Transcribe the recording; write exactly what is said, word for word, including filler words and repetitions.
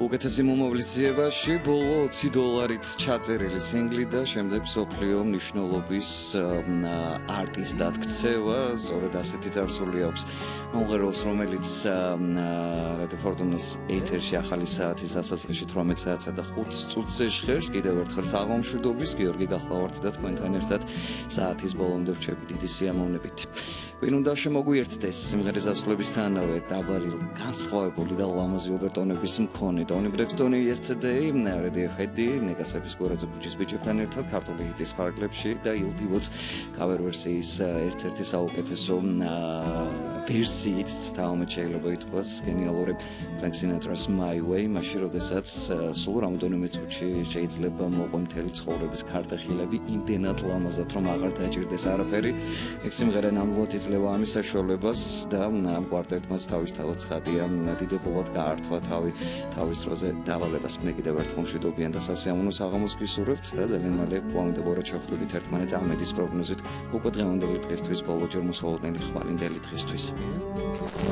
უკეთესი მომავლისეებაში ბოლო ოცი დოლარით ჩაწერილი სინგლი და შემდეგ მსოფლიო მნიშვნელობის არტისტად ქცევა, სწორედ ასეთი წარსული აქვს მომღერალს, რომელიც რადიო ფორტუნას ეთერში ახალი საათის დასაწყისში თვრამეტ საათსა და ხუთ წუთზე ჟღერს. კიდევ ერთხელ საღამომშვიდობის, გიორგი გახლავართ და თქვენთან ერთად საათის ბოლომდე ვრჩები დიდი სიამოვნებით. ვინ უნდა შემოგვიერთდეს სიმღერის ასრულებისთანავე დაბალი, განსხვავებული და ლამაზი ობერტონების მქონე Tony Braxton yesterday, Radiohead-ი, ნეკასების გორაძე ქუჩის ბიჭებთან ერთად ქართული ჰიტის ფარგლებში და ილდივოც კავერ ვერსიის ერთ-ერთი საუკეთესო ვერსიით თამამად შეიძლება ითქვას გენიალური Frank Sinatra-ს My Way, მაშინ როდესაც სულ რამოდენიმე წუთში შეიძლება მოყვე მთელი ცხოვრების ქარტეხილები იმდენად ლამაზად, რომ აღარ დაჭირდეს არაფერი. ეგ სიმღერა ნამდვილად იძლევა ამის საშუალებას და ამ კვარტეტმაც თავისთავად ცხადია დიდებულად გაართვა თავი თავის დროზე დავალებას. მე კიდევ ერთხელ მშვიდობიან და სასიამოვნო საღამოს გისურვებთ და ძალიან მალე კვლავინდებოდა ჩავხვდებით ერთმანეთს ამედის პროგნოზით უკვე დღევანდელი დღისთვის, ბოლო ჯერ მოსალოდნელი ხვალინდელი დღისთვის.